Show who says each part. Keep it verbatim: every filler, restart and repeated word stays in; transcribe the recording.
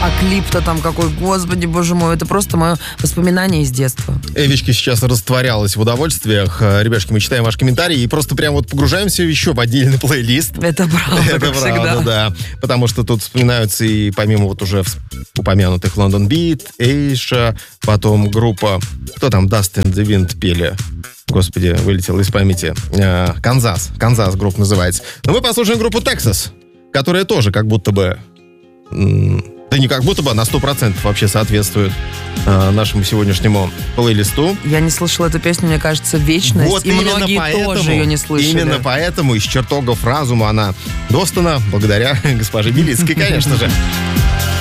Speaker 1: А клип-то там какой, господи, боже мой, это просто мое воспоминание из детства.
Speaker 2: Эвичка сейчас растворялась в удовольствиях. Ребяшки, мы читаем ваши комментарии и просто прям вот погружаемся еще в отдельный плейлист.
Speaker 1: Это правда,
Speaker 2: Это
Speaker 1: как
Speaker 2: правда,
Speaker 1: всегда.
Speaker 2: да. Потому что тут вспоминаются и помимо вот уже упомянутых London Beat, Эйша, потом группа, кто там, Dust in the Wind пели? Господи, вылетело из памяти. Канзас. Канзас группа называется. Но мы послушаем группу Texas, которая тоже как будто бы... Да не как будто бы, на сто процентов вообще соответствует э, нашему сегодняшнему плейлисту.
Speaker 1: Я не слышала эту песню, мне кажется, вечность.
Speaker 2: Вот
Speaker 1: и многие
Speaker 2: поэтому,
Speaker 1: тоже ее не слышали.
Speaker 2: Именно поэтому из чертогов разума она достана благодаря госпоже Белицкой, конечно же.